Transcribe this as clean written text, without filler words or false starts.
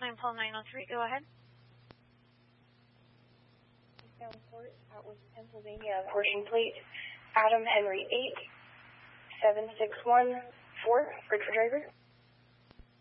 Pole 903, go ahead. Port, Outward, Pennsylvania, portion plate, Adam Henry 8, 7614, Bridge for driver.